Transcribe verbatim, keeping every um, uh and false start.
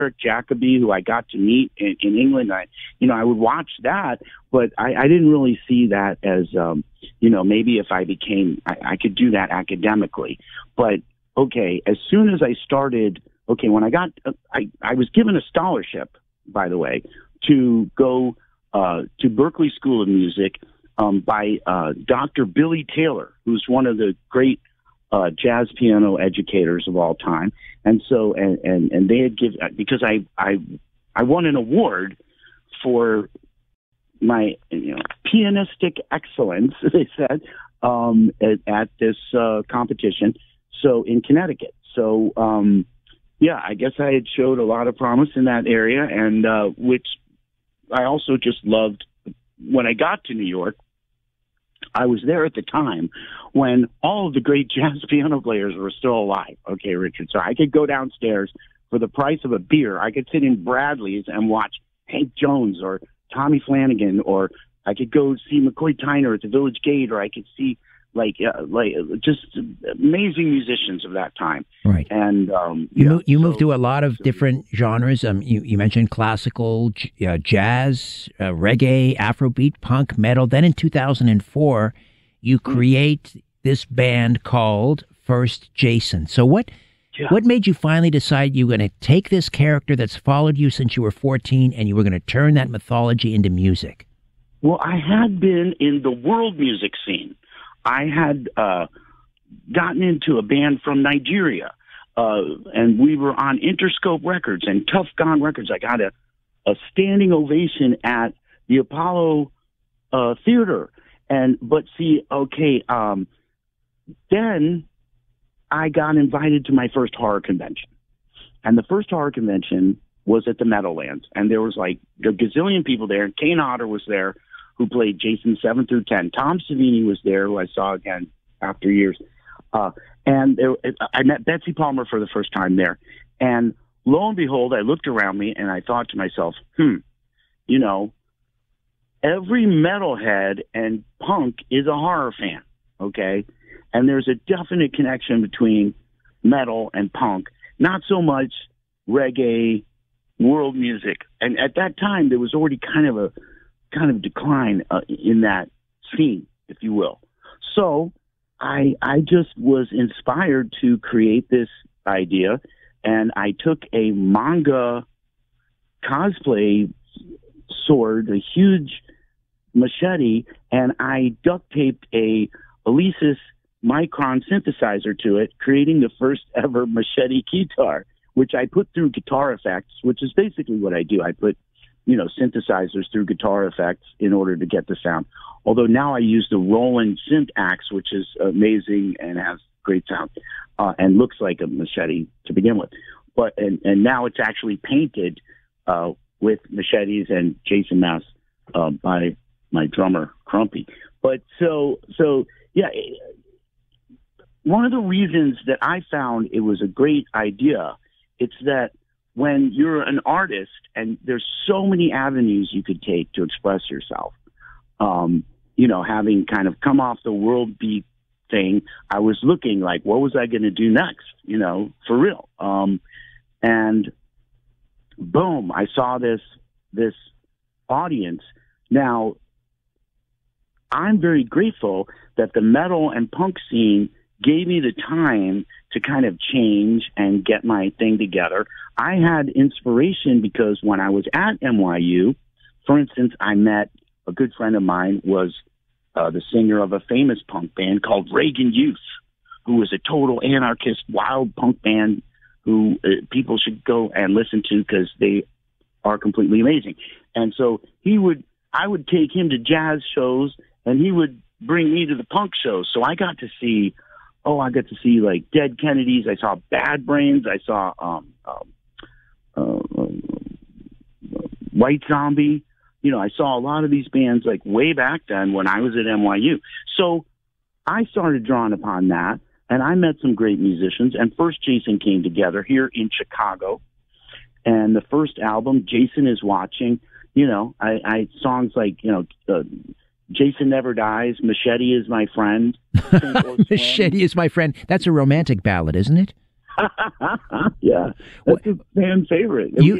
Eric Jacobi, who I got to meet in, in England. I, you know, I would watch that, but I, I didn't really see that as, um, you know, maybe if I became, I, I could do that academically. But, okay, as soon as I started, okay, when I got, uh, I, I was given a scholarship, by the way, to go uh, to Berklee School of Music um, by uh, Doctor Billy Taylor, who's one of the great Uh, jazz piano educators of all time. And so, and, and, and they had given, because I, I, I won an award for my, you know, pianistic excellence, they said, um, at, at this, uh, competition. So in Connecticut. So, um, yeah, I guess I had showed a lot of promise in that area, and, uh, which I also just loved. When I got to New York, I was there at the time when all of the great jazz piano players were still alive. Okay, Richard. So I could go downstairs for the price of a beer. I could sit in Bradley's and watch Hank Jones or Tommy Flanagan, or I could go see McCoy Tyner at the Village Gate, or I could see like uh, like just amazing musicians of that time. Right. And um, you, yeah, mo- you so, moved to a lot of so, different genres. Um, you, you mentioned classical, j- uh, jazz, uh, reggae, Afrobeat, punk, metal. Then in two thousand four, you create this band called First Jason. So what yeah. what made you finally decide you were going to take this character that's followed you since you were fourteen and you were going to turn that mythology into music? Well, I had been in the world music scene. I had uh, gotten into a band from Nigeria, uh, and we were on Interscope Records and Tough Gone Records. I got a, a standing ovation at the Apollo uh, Theater. And but see, okay, um, then I got invited to my first horror convention. And the first horror convention was at the Meadowlands. And there was like a gazillion people there. And Kane Hodder was there, who played Jason seven through ten. Tom Savini was there, who I saw again after years. Uh, and there, I met Betsy Palmer for the first time there. And lo and behold, I looked around me and I thought to myself, hmm, you know, every metalhead and punk is a horror fan, okay? And there's a definite connection between metal and punk, not so much reggae, world music. And at that time, there was already kind of a kind of decline uh, in that scene, if you will. So I I just was inspired to create this idea, and I took a manga cosplay sword, a huge machete, and I duct taped a Alesis Micron synthesizer to it, creating the first ever machete guitar, which I put through Guitar Effects, which is basically what I do. I put you know, synthesizers through Guitar Effects in order to get the sound. Although now I use the Roland Synth Axe, which is amazing and has great sound, uh, and looks like a machete to begin with. But and, and now it's actually painted uh, with machetes and Jason Mass uh, by my drummer Crumpy. But so so yeah, one of the reasons that I found it was a great idea, it's that when you're an artist and there's so many avenues you could take to express yourself, um, you know, having kind of come off the world beat thing, I was looking like, what was I going to do next? You know, for real. Um, and boom, I saw this, this audience. Now, I'm very grateful that the metal and punk scene gave me the time to kind of change and get my thing together. I had inspiration because when I was at N Y U, for instance, I met a good friend of mine was uh, the singer of a famous punk band called Reagan Youth, who was a total anarchist, wild punk band who uh, people should go and listen to because they are completely amazing. And so he would, I would take him to jazz shows and he would bring me to the punk shows. So I got to see Oh, I got to see like Dead Kennedys. I saw Bad Brains. I saw um, um, uh, uh, White Zombie. You know, I saw a lot of these bands like way back then when I was at N Y U. So I started drawing upon that, and I met some great musicians. And First Jason came together here in Chicago. And the first album, Jason Is Watching. You know, I, I songs like you know. Uh, Jason Never Dies, Machete Is My Friend. Machete Is My Friend. That's a romantic ballad, isn't it? yeah, that's a fan favorite. You